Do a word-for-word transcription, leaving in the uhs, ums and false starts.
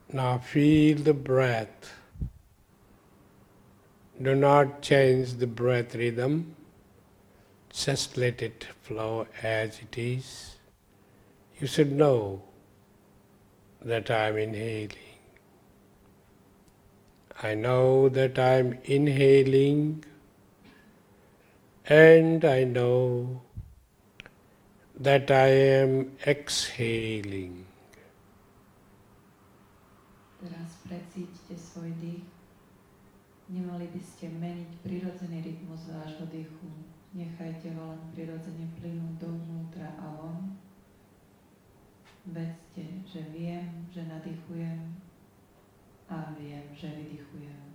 Now feel the breath. Do not change the breath rhythm. Just let it flow as it is. You should know that I am inhaling. I know that I am inhaling, and I know that I am exhaling. Teraz precíťte svoj dých. Nemali by ste meniť prirodzený rytmus vášho dýchu. Nechajte ho len prirodzene plynúť dovnútra a von. Vedzte, že viem, že nadýchujem a viem, že vydychujem.